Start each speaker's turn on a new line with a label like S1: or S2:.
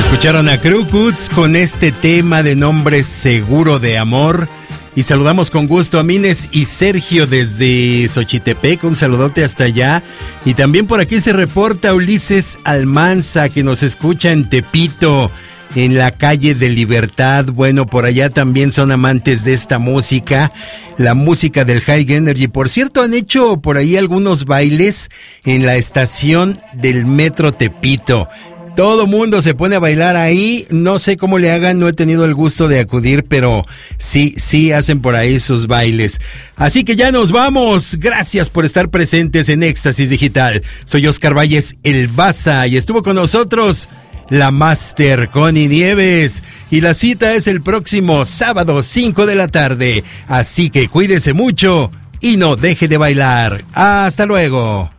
S1: Escucharon a Crookuts con este tema de nombre Seguro de Amor. Y saludamos con gusto a Mines y Sergio desde Xochitepec, un saludote hasta allá. Y también por aquí se reporta Ulises Almanza, que nos escucha en Tepito, en la calle de Libertad. Bueno, por allá también son amantes de esta música, la música del High Energy. Por cierto, han hecho por ahí algunos bailes en la estación del Metro Tepito. Todo mundo se pone a bailar ahí, no sé cómo le hagan, no he tenido el gusto de acudir, pero sí hacen por ahí sus bailes. Así que ya nos vamos, gracias por estar presentes en Éxtasis Digital. Soy Oscar Valles, el Baza, y estuvo con nosotros la Master Connie Nieves. Y la cita es el próximo sábado, 5 de la tarde, así que cuídese mucho y no deje de bailar. Hasta luego.